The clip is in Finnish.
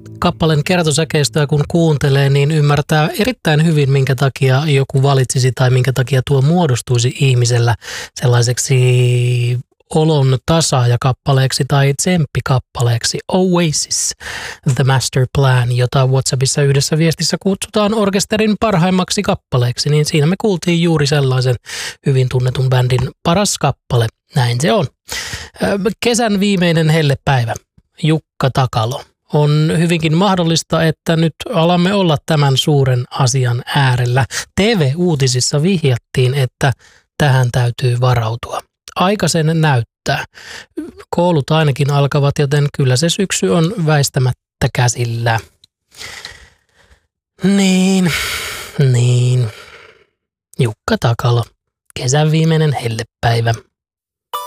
kappaleen kertosäkeistöä kun kuuntelee, niin ymmärtää erittäin hyvin, minkä takia joku valitsisi tai minkä takia tuo muodostuisi ihmisellä sellaiseksi olon tasaaja-kappaleeksi tai tsemppikappaleeksi. Oasis, The Master Plan, jota WhatsAppissa yhdessä viestissä kutsutaan orkesterin parhaimmaksi kappaleeksi, niin siinä me kuultiin juuri sellaisen hyvin tunnetun bändin paras kappale. Näin se on. Kesän viimeinen hellepäivä. Jukka Takalo. On hyvinkin mahdollista, että nyt alamme olla tämän suuren asian äärellä. TV-uutisissa vihjattiin, että tähän täytyy varautua. Aika sen näyttää. Koulut ainakin alkavat, joten kyllä se syksy on väistämättä käsillä. Niin. Jukka Takalo. Kesän viimeinen hellepäivä.